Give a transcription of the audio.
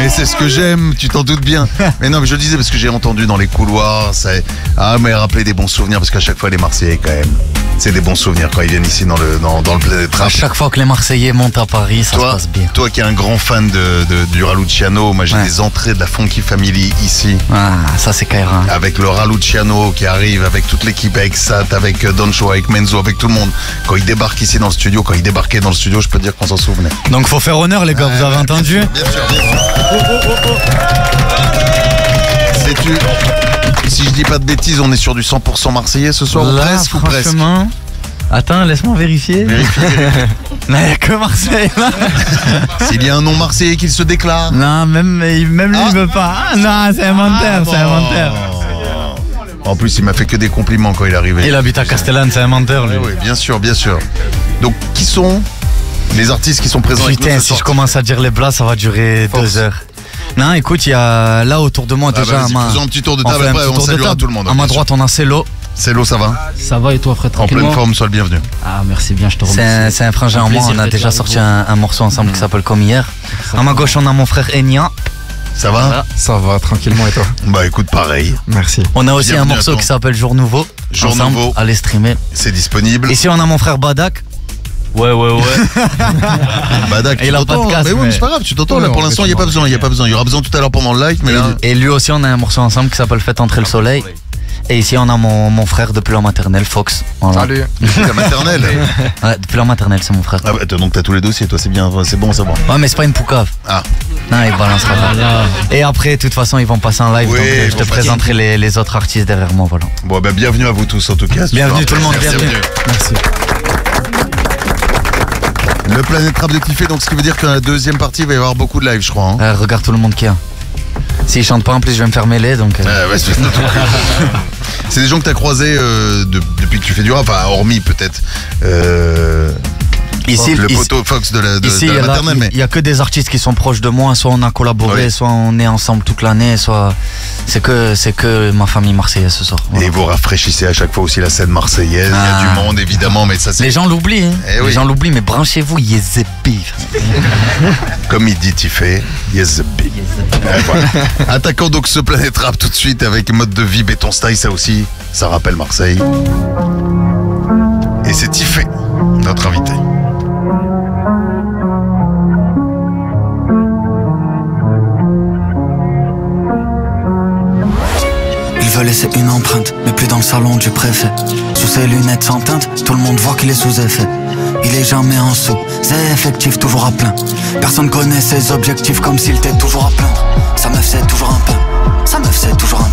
Mais c'est ce que j'aime, tu t'en doutes bien. Mais non, mais je le disais parce que j'ai entendu dans les couloirs, mais rappeler des bons souvenirs parce qu'à chaque fois les Marseillais quand même, c'est des bons souvenirs quand ils viennent ici dans le Planète Rap. À chaque fois que les Marseillais montent à Paris, ça se passe bien. Toi qui es un grand fan du Raluciano, moi j'ai des entrées de la Funky Family ici. Ah, ça c'est Kaira. Avec le Raluciano qui arrive, avec toute l'équipe, avec Sat, avec Doncho, avec Menzo, avec tout le monde. Quand ils débarquent ici dans le studio, quand ils débarquaient dans le studio, je peux te dire qu'on s'en souvenait. Donc faut faire honneur les gars, vous avez entendu? Bien sûr. Sais-tu, si je dis pas de bêtises, on est sur du 100% marseillais ce soir, là, presque ou presque? Attends, laisse-moi vérifier. Vérifie. Mais il n'y a que Marseille là. S'il y a un nom marseillais qui se déclare. Non, même lui il veut pas. Ah, non, c'est inventaire, c'est inventaire. En plus, il m'a fait que des compliments quand il est arrivé. Il habite à Castellane, c'est inventaire lui. Oui, bien sûr, bien sûr. Donc, qui sont les artistes qui sont présents avec nous Putain, ce si soir? je commence à dire les blagues, ça va durer 2 heures. Non, écoute, il y a là autour de moi déjà. Faisons un petit tour de table après, on saluera tout le monde. À ma droite, on a Celo. Celo, ça va? Ça va et toi, frère, En tranquillement? pleine forme, sois le bienvenu. Ah, merci bien, je te remercie. C'est un frangin en moi, on a déjà sorti un morceau ensemble qui s'appelle Comme Hier. À ma gauche, on a mon frère Enya. Ça va? Ça va, tranquillement, et toi? Bah écoute, pareil. Merci. On a aussi Bienvenue un morceau qui s'appelle Jour Nouveau. Jour ensemble, Nouveau. Allez streamer. C'est disponible. Ici, on a mon frère Badak. Ouais. Badak, Et il a pas de casque, mais oui, mais mais- c'est pas grave, tu t'entends là Ouais, pour on l'instant, fait il n'y a pas tout besoin, il y a pas besoin. Il y aura besoin tout à l'heure pendant le live, mais là. Et lui aussi, on a un morceau ensemble qui s'appelle Faites entrer le soleil. Et ici, on a mon frère depuis la maternelle, Fox. Voilà. Salut. La maternelle. Ouais, depuis la maternelle, c'est mon frère. Ah bah, donc t'as tous les dossiers, toi, c'est bien, c'est bon, c'est bon. Ouais, mais c'est pas une poucave. Ah. Non, il balancera pas. Et après, de toute façon, ils vont passer en live. Oui, donc je bon, te présenterai les autres artistes derrière moi. Voilà. Bon, bah bienvenue à vous tous en tout cas. Bienvenue tout le monde, bienvenue. Merci. Le Planète Rap de Tiffé, donc ce qui veut dire que dans la deuxième partie, il va y avoir beaucoup de live, je crois. Hein. Regarde tout le monde qu'il y a. S'ils chantent pas en plus, je vais me faire mêler. Donc, Ouais, c'est des gens que t'as croisés depuis que tu fais du rap, enfin, hormis peut-être ici, le poteau Fox de la ici, maternelle. Mais il y a que des artistes qui sont proches de moi. Soit on a collaboré, Oui. soit on est ensemble toute l'année, soit c'est que ma famille marseillaise ce soir. Voilà. Et vous rafraîchissez à chaque fois aussi la scène marseillaise. Il y a du monde évidemment, mais ça c'est Les gens l'oublient, hein. Eh oui. Les gens l'oublient, mais branchez-vous, Yezebi. comme il dit Tiffé, yes the big. Voilà. Attaquons donc ce Planète Rap tout de suite avec mode de vie béton style, ça aussi, ça rappelle Marseille. Et c'est Tiffé, notre invité. Il veut laisser une empreinte, mais plus dans le salon du préfet. Sous ses lunettes sans teinte, tout le monde voit qu'il est sous effet. Il est jamais en sous, c'est effectif, toujours à plein. Personne connaît ses objectifs comme s'il était toujours à plein. Sa meuf c'est toujours un pain, sa meuf c'est toujours un